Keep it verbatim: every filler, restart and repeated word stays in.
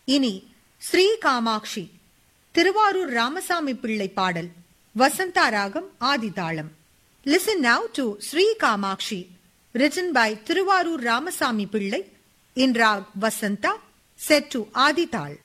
இனி ஸ்ரீ காமாட்சி திருவாரூர் ராமசாமி பிள்ளை பாடல். வசந்தா ராகம் ஆதிதாளம். Listen now to Sri Kamakshi, written by Thiruvarur Ramasamy Pillai in rag Vasanta, set to Adi Tal.